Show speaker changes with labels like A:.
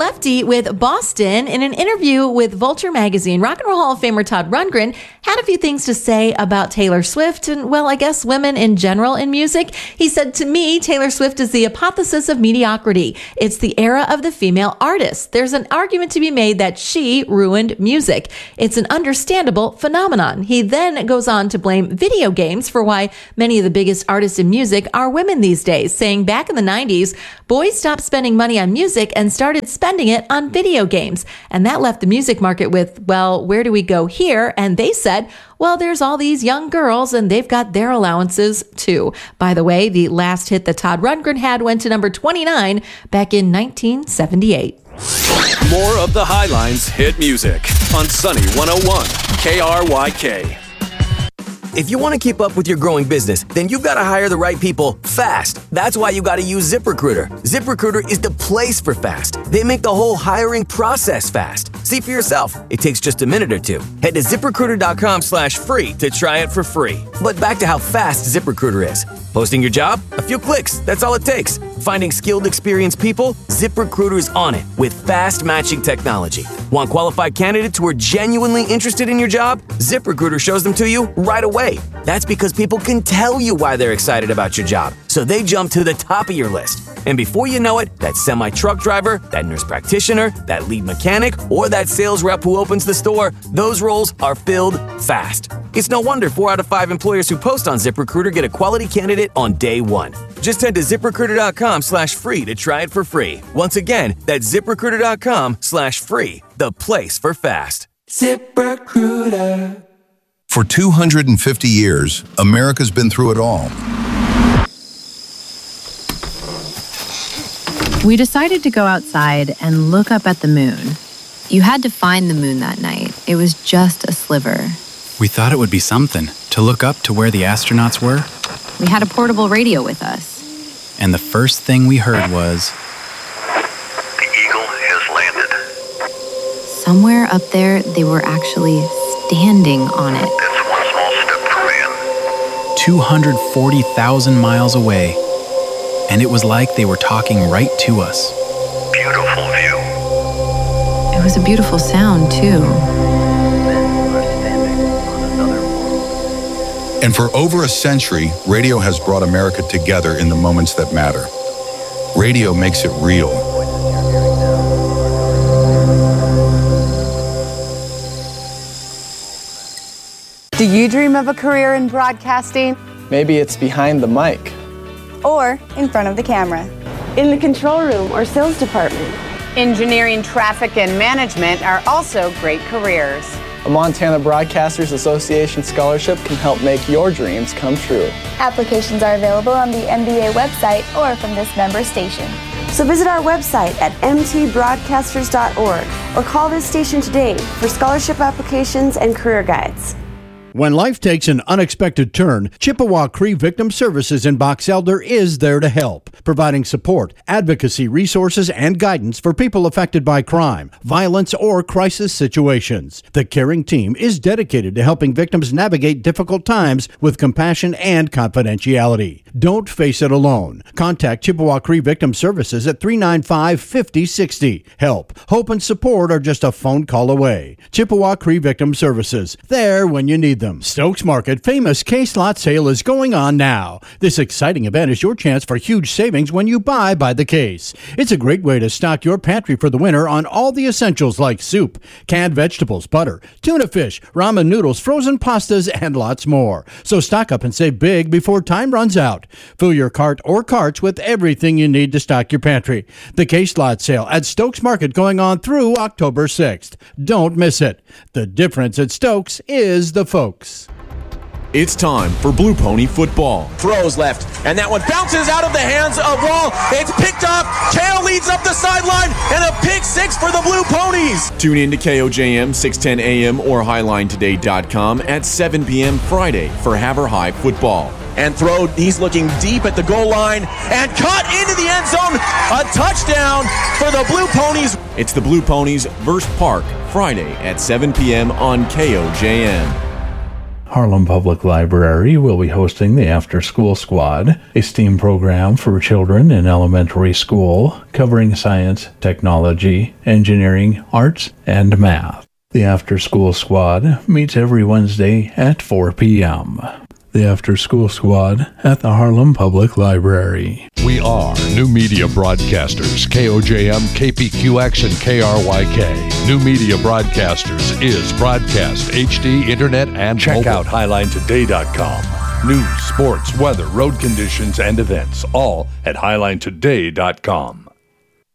A: Lefty with Boston. In an interview with Vulture magazine, Rock and Roll Hall of Famer Todd Rundgren had a few things to say about Taylor Swift and, well, I guess women in general in music. He said, "To me, Taylor Swift is the apotheosis of mediocrity. It's the era of the female artist. There's an argument to be made that she ruined music. It's an understandable phenomenon." He then goes on to blame video games for why many of the biggest artists in music are women these days, saying back in the 90s, boys stopped spending money on music and started spending it on video games. And that left the music market with, well, where do we go here? And they said, well, there's all these young girls and they've got their allowances too. By the way, the last hit that Todd Rundgren had went to number 29 back in 1978.
B: More of the Highlines hit music on Sunny 101 KRYK.
C: If you want to keep up with your growing business, then you've got to hire the right people fast. That's why you got to use ZipRecruiter. ZipRecruiter is the place for fast. They make the whole hiring process fast. See for yourself. It takes just a minute or two. Head to ZipRecruiter.com/free to try it for free. But back to how fast ZipRecruiter is. Posting your job? A few clicks. That's all it takes. Finding skilled, experienced people? ZipRecruiter is on it with fast matching technology. Want qualified candidates who are genuinely interested in your job? ZipRecruiter shows them to you right away. That's because people can tell you why they're excited about your job, so they jump to the top of your list. And before you know it, that semi-truck driver, that nurse practitioner, that lead mechanic, or that sales rep who opens the store, those roles are filled fast. It's no wonder 4 out of 5 employers who post on ZipRecruiter get a quality candidate on day one. Just head to ZipRecruiter.com/free to try it for free. Once again, that's ZipRecruiter.com/free, the place for fast. ZipRecruiter.
D: For 250 years, America's been through it all.
E: We decided to go outside and look up at the moon. You had to find the moon that night. It was just a sliver.
F: We thought it would be something to look up to where the astronauts were.
E: We had a portable radio with us.
F: And the first thing we heard was,
G: "The Eagle has landed."
E: Somewhere up there, they were actually standing on it.
G: That's one small step for man.
F: 240,000 miles away. And it was like they were talking right to us.
G: Beautiful view.
E: It was a beautiful sound, too.
D: And for over a century, radio has brought America together in the moments that matter. Radio makes it real.
H: Do you dream of a career in broadcasting?
I: Maybe it's behind the mic.
J: Or in front of the camera.
K: In the control room or sales department.
H: Engineering, traffic, and management are also great careers.
I: A Montana Broadcasters Association scholarship can help make your dreams come true.
J: Applications are available on the MBA website or from this member station.
K: So visit our website at mtbroadcasters.org or call this station today for scholarship applications and career guides.
L: When life takes an unexpected turn, Chippewa Cree Victim Services in Box Elder is there to help, providing support, advocacy, resources, and guidance for people affected by crime, violence, or crisis situations. The caring team is dedicated to helping victims navigate difficult times with compassion and confidentiality. Don't face it alone. Contact Chippewa Cree Victim Services at 395-5060. Help, hope, and support are just a phone call away. Chippewa Cree Victim Services, there when you need them. Stokes Market famous case lot sale is going on now. This exciting event is your chance for huge savings when you buy by the case. It's a great way to stock your pantry for the winter on all the essentials like soup, canned vegetables, butter, tuna fish, ramen noodles, frozen pastas, and lots more. So stock up and save big before time runs out. Fill your cart or carts with everything you need to stock your pantry. The case lot sale at Stokes Market going on through October 6th. Don't miss it. The difference at Stokes is the folks.
B: It's time for Blue Pony football.
M: Throws left, and that one bounces out of the hands of Wall. It's picked up. Kale leads up the sideline, and a pick six for the Blue Ponies.
B: Tune in to KOJM 610 AM or HighlineToday.com at 7 p.m. Friday for Haver High football.
M: And throw, he's looking deep at the goal line, and cut into the end zone. A touchdown for the Blue Ponies.
B: It's the Blue Ponies versus Park, Friday at 7 p.m. on KOJM.
N: Harlem Public Library will be hosting the After School Squad, a STEAM program for children in elementary school covering science, technology, engineering, arts, and math. The After School Squad meets every Wednesday at 4 p.m. The After School Squad at the Harlem Public Library.
O: We are New Media Broadcasters, KOJM, KPQX, and KRYK. New Media Broadcasters is broadcast, HD, internet, and
P: check
O: mobile.
P: out HighlineToday.com. News, sports, weather, road conditions, and events, all at HighlineToday.com.